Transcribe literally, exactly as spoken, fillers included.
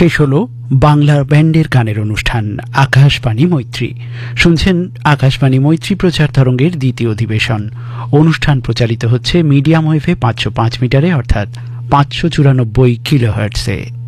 শেষ হলো বাংলার ব্যান্ডের গানের অনুষ্ঠান আকাশবাণী মৈত্রী। শুনছেন আকাশবাণী মৈত্রী প্রচার তরঙ্গের দ্বিতীয় অধিবেশন। অনুষ্ঠান প্রচারিত হচ্ছে মিডিয়াম ওয়েভে পাঁচশো পাঁচ মিটারে অর্থাৎ পাঁচশো চুরানব্বই কিলোহার্টজে।